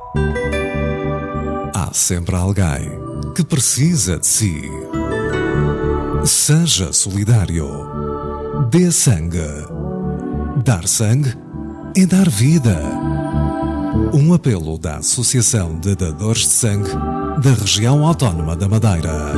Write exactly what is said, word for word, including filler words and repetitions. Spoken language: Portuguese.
Há sempre alguém que precisa de si. Seja solidário. Dê sangue. Dar sangue é dar vida. Um apelo da Associação de Dadores de Sangue da Região Autónoma da Madeira.